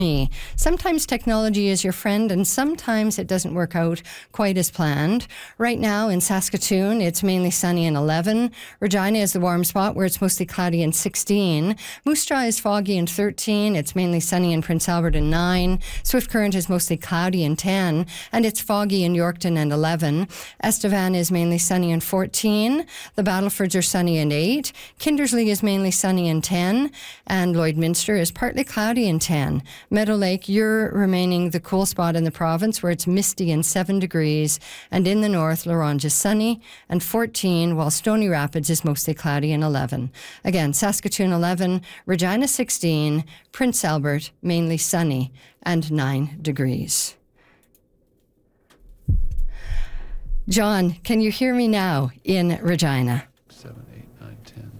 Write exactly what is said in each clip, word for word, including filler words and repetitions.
Me. Sometimes technology is your friend and sometimes it doesn't work out quite as planned. Right now in Saskatoon, it's mainly sunny and eleven. Regina is the warm spot where it's mostly cloudy and sixteen. Moose Jaw is foggy and thirteen. It's mainly sunny in Prince Albert and nine. Swift Current is mostly cloudy and ten. And it's foggy in Yorkton and eleven. Estevan is mainly sunny and fourteen. The Battlefords are sunny and eight. Kindersley is mainly sunny and ten. And Lloydminster is partly cloudy and ten. Meadow Lake, you're remaining the cool spot in the province where it's misty and seven degrees. And in the north, La Ronge is sunny and fourteen, while Stony Rapids is mostly cloudy and eleven. Again, Saskatoon eleven, Regina sixteen, Prince Albert mainly sunny and nine degrees. John, can you hear me now in Regina? Seven, eight, nine, ten.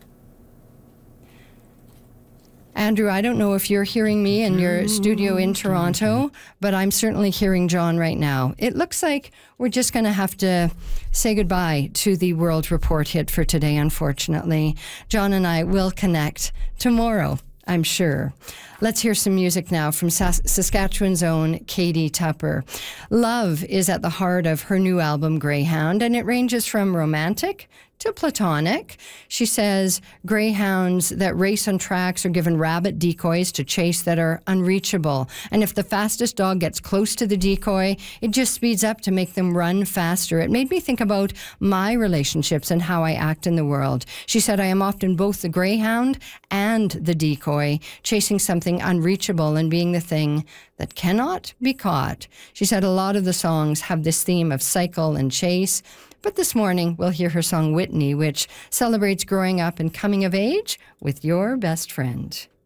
Andrew, I don't know if you're hearing me in your studio in Toronto, but I'm certainly hearing John right now. It looks like we're just going to have to say goodbye to the World Report hit for today, unfortunately. John and I will connect tomorrow, I'm sure. Let's hear some music now from Sas- Saskatchewan's own Katie Tupper. Love is at the heart of her new album, Greyhound, and it ranges from romantic to platonic. She says greyhounds that race on tracks are given rabbit decoys to chase that are unreachable. And if the fastest dog gets close to the decoy, it just speeds up to make them run faster. It made me think about my relationships and how I act in the world. She said, I am often both the greyhound and the decoy, chasing something unreachable and being the thing that cannot be caught. She said a lot of the songs have this theme of cycle and chase. But this morning, we'll hear her song Whitney, which celebrates growing up and coming of age with your best friend.